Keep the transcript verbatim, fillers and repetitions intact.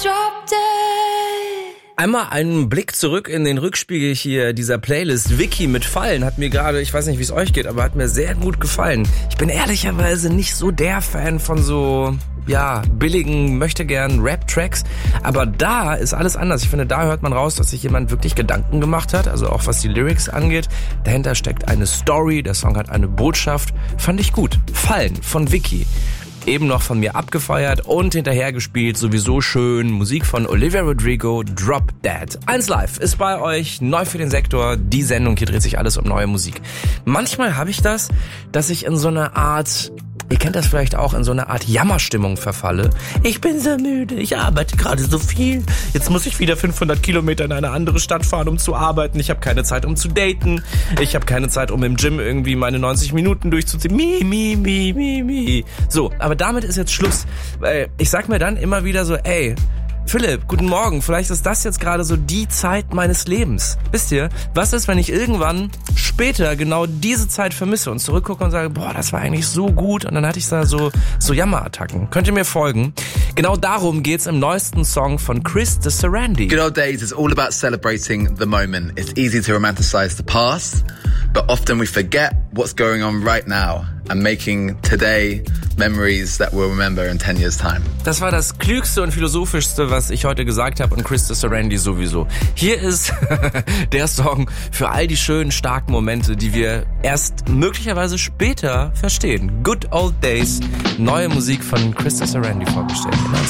Drop dead. Einmal einen Blick zurück in den Rückspiegel hier dieser Playlist. Vicky mit Fallen hat mir gerade, ich weiß nicht, wie es euch geht, aber hat mir sehr gut gefallen. Ich bin ehrlicherweise nicht so der Fan von so, ja, billigen, möchte gern Rap-Tracks. Aber da ist alles anders. Ich finde, da hört man raus, dass sich jemand wirklich Gedanken gemacht hat. Also auch was die Lyrics angeht. Dahinter steckt eine Story. Der Song hat eine Botschaft. Fand ich gut. Fallen von Vicky. Eben noch von mir abgefeiert und hinterhergespielt, sowieso schön, Musik von Olivia Rodrigo, Drop Dead. eins Live ist bei euch, neu für den Sektor, die Sendung, hier dreht sich alles um neue Musik. Manchmal habe ich das, dass ich in so eine Art, ihr kennt das vielleicht auch, in so eine Art Jammerstimmung verfalle. Ich bin so müde, ich arbeite gerade so viel, jetzt muss ich wieder fünfhundert Kilometer in eine andere Stadt fahren, um zu arbeiten, ich habe keine Zeit, um zu daten, ich habe keine Zeit, um im Gym irgendwie meine neunzig Minuten durchzuziehen, mi, mi, mi, mi, mi. So, aber damit ist jetzt Schluss, weil ich sag mir dann immer wieder so, ey, Philipp, guten Morgen, vielleicht ist das jetzt gerade so die Zeit meines Lebens. Wisst ihr, was ist, wenn ich irgendwann später genau diese Zeit vermisse und zurückgucke und sage, boah, das war eigentlich so gut und dann hatte ich da so, so Jammerattacken. Könnt ihr mir folgen? Genau darum geht's im neuesten Song von Chris de Sarandí. Good Old Days is all about celebrating the moment. It's easy to romanticize the past, but often we forget what's going on right now and making today memories that we'll remember in ten years time. Das war das Klügste und Philosophischste, was ich heute gesagt habe, und Chris de Sarandí sowieso. Hier ist der Song für all die schönen, starken Momente, die wir erst möglicherweise später verstehen. Good Old Days, neue Musik von Chris de Sarandí vorgestellt.